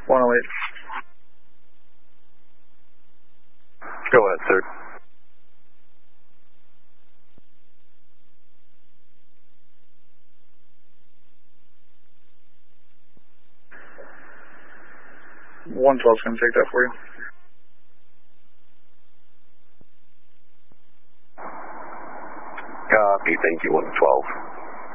108. Go ahead, sir. One 12's going to take that for you. Copy, thank you, 112.